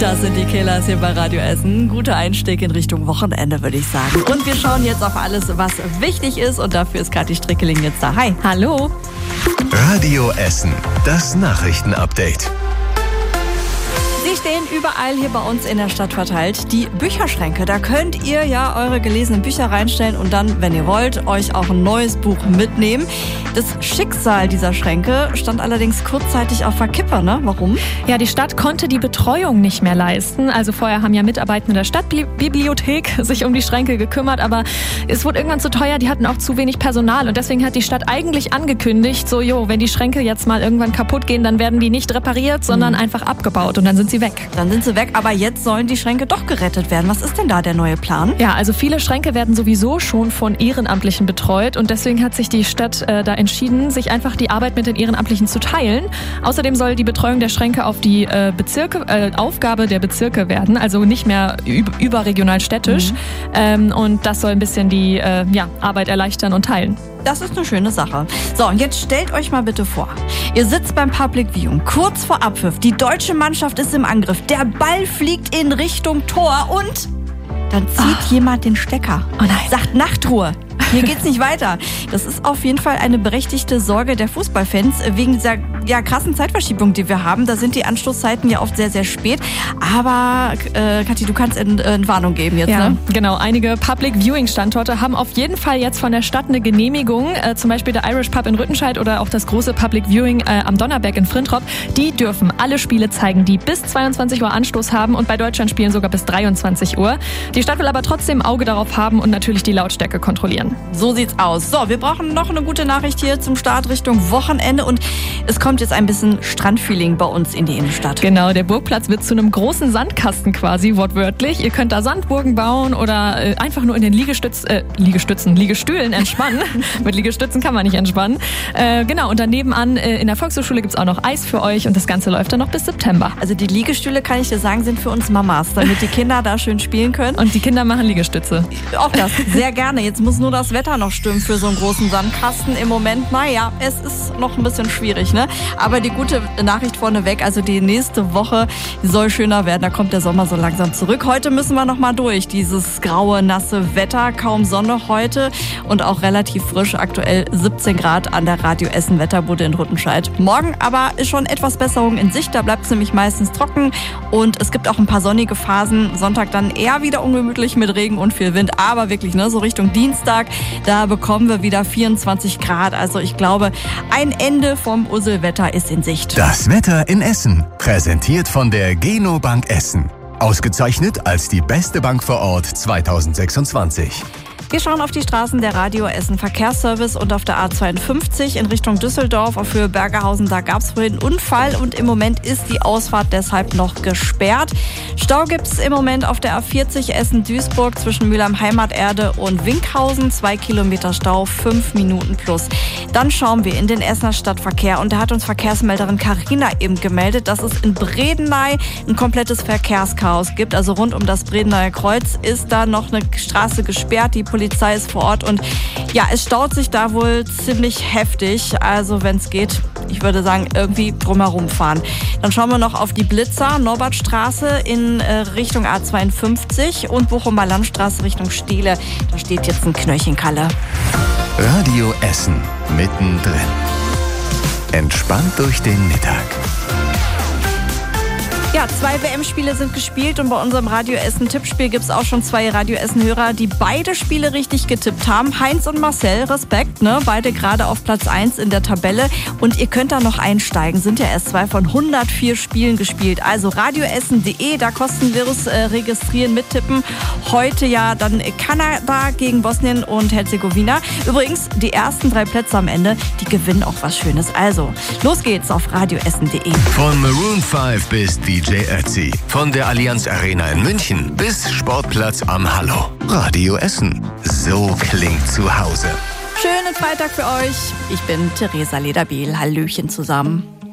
Das sind die Killers hier bei Radio Essen. Guter Einstieg in Richtung Wochenende, würde ich sagen. Und wir schauen jetzt auf alles, was wichtig ist. Und dafür ist Kathi Strickeling jetzt da. Hi. Hallo. Radio Essen, das Nachrichtenupdate. Sie stehen überall hier bei uns in der Stadt verteilt. Die Bücherschränke, da könnt ihr ja eure gelesenen Bücher reinstellen und dann, wenn ihr wollt, euch auch ein neues Buch mitnehmen. Das Schicksal dieser Schränke stand allerdings kurzzeitig auf der Kippe, ne? Warum? Ja, die Stadt konnte die Betreuung nicht mehr leisten. Also vorher haben ja Mitarbeitende der Stadtbibliothek sich um die Schränke gekümmert, aber es wurde irgendwann zu teuer, die hatten auch zu wenig Personal und deswegen hat die Stadt eigentlich angekündigt, so, wenn die Schränke jetzt mal irgendwann kaputt gehen, dann werden die nicht repariert, sondern einfach abgebaut und dann sind sie weg. Dann sind sie weg, aber jetzt sollen die Schränke doch gerettet werden. Was ist denn da der neue Plan? Ja, also viele Schränke werden sowieso schon von Ehrenamtlichen betreut und deswegen hat sich die Stadt da entschieden, sich einfach die Arbeit mit den Ehrenamtlichen zu teilen. Außerdem soll die Betreuung der Schränke auf die Aufgabe der Bezirke werden, also nicht mehr überregional städtisch. Und das soll ein bisschen die Arbeit erleichtern und teilen. Das ist eine schöne Sache. So, und jetzt stellt euch mal bitte vor, ihr sitzt beim Public Viewing, kurz vor Abpfiff, die deutsche Mannschaft ist im Angriff, der Ball fliegt in Richtung Tor und dann zieht jemand den Stecker. Oh nein. Sagt Nachtruhe. Hier geht's nicht weiter. Das ist auf jeden Fall eine berechtigte Sorge der Fußballfans wegen dieser krassen Zeitverschiebung, die wir haben. Da sind die Anstoßzeiten ja oft sehr, sehr spät. Aber Kathi, du kannst Entwarnung geben jetzt, ja, ne? Genau. Einige Public-Viewing-Standorte haben auf jeden Fall jetzt von der Stadt eine Genehmigung. Zum Beispiel der Irish Pub in Rüttenscheid oder auch das große Public Viewing am Donnerberg in Frintrop. Die dürfen alle Spiele zeigen, die bis 22 Uhr Anstoß haben und bei Deutschlandspielen sogar bis 23 Uhr. Die Stadt will aber trotzdem ein Auge darauf haben und natürlich die Lautstärke kontrollieren. So sieht's aus. So, wir brauchen noch eine gute Nachricht hier zum Start Richtung Wochenende und es kommt jetzt ein bisschen Strandfeeling bei uns in die Innenstadt. Genau, der Burgplatz wird zu einem großen Sandkasten quasi, wortwörtlich. Ihr könnt da Sandburgen bauen oder einfach nur in den Liegestühlen entspannen. Mit Liegestützen kann man nicht entspannen. Genau, und daneben in der Volkshochschule gibt's auch noch Eis für euch und das Ganze läuft dann noch bis September. Also die Liegestühle, kann ich dir sagen, sind für uns Mamas, damit die Kinder da schön spielen können. Und die Kinder machen Liegestütze. Auch das, sehr gerne. Jetzt muss nur das Wetter noch stimmen für so einen großen Sandkasten. Im Moment, naja, es ist noch ein bisschen schwierig, ne? Aber die gute Nachricht vorneweg, also die nächste Woche soll schöner werden. Da kommt der Sommer so langsam zurück. Heute müssen wir noch mal durch. Dieses graue, nasse Wetter, kaum Sonne heute und auch relativ frisch. Aktuell 17 Grad an der Radio Essen Wetterbude in Rüttenscheid. Morgen aber ist schon etwas Besserung in Sicht. Da bleibt es nämlich meistens trocken und es gibt auch ein paar sonnige Phasen. Sonntag dann eher wieder ungemütlich mit Regen und viel Wind. Aber wirklich, ne, so Richtung Dienstag, da bekommen wir wieder 24 Grad. Also ich glaube, ein Ende vom Urselwetter ist in Sicht. Das Wetter in Essen, präsentiert von der Geno Bank Essen. Ausgezeichnet als die beste Bank vor Ort 2026. Wir schauen auf die Straßen der Radio Essen Verkehrsservice und auf der A52 in Richtung Düsseldorf auf Höhe Bergerhausen. Da gab es vorhin einen Unfall und im Moment ist die Ausfahrt deshalb noch gesperrt. Stau gibt es im Moment auf der A40 Essen-Duisburg zwischen Mülheim Heimaterde und Winkhausen. 2 Kilometer Stau, 5 Minuten plus. Dann schauen wir in den Essener Stadtverkehr und da hat uns Verkehrsmelderin Carina eben gemeldet, dass es in Bredeney ein komplettes Verkehrschaos gibt. Also rund um das Bredeneyer Kreuz ist da noch eine Straße gesperrt. Die Polizei ist vor Ort und ja, es staut sich da wohl ziemlich heftig. Also wenn es geht, ich würde sagen, irgendwie drumherum fahren. Dann schauen wir noch auf die Blitzer, Norbertstraße in Richtung A52 und Bochumer Landstraße Richtung Steele. Da steht jetzt ein Knöllchenkalle. Radio Essen, mittendrin. Entspannt durch den Mittag. Ja, 2 WM-Spiele sind gespielt und bei unserem Radio Essen-Tippspiel gibt es auch schon 2 Radio Essen-Hörer, die beide Spiele richtig getippt haben. Heinz und Marcel, Respekt, ne? Beide gerade auf Platz 1 in der Tabelle und ihr könnt da noch einsteigen, sind ja erst 2 von 104 Spielen gespielt. Also radioessen.de, da kostenlos registrieren, mittippen. Heute ja dann Kanada gegen Bosnien und Herzegowina. Übrigens, die ersten 3 Plätze am Ende, die gewinnen auch was Schönes. Also, los geht's auf radioessen.de. Von Maroon 5 bis DJ Ötzi. Von der Allianz Arena in München bis Sportplatz am Hallo. Radio Essen. So klingt zu Hause. Schönen Freitag für euch. Ich bin Theresa Lederbiel. Hallöchen zusammen.